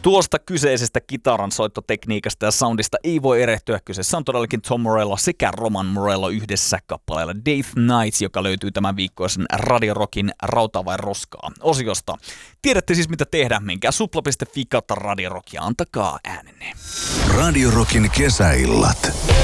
Tuosta kyseisestä kitaran soittotekniikasta ja soundista ei voi erehtyä. Kyseessä on todellakin Tom Morello sekä Roman Morello yhdessä kappaleella Death Nights, joka löytyy tämän viikkoisen Radio Rockin Rautaa vai roskaa -osiosta. Tiedätte siis mitä tehdä, menkää supla.fi/Radio Rock ja antakaa äänenne. Radio Rockin kesäillat.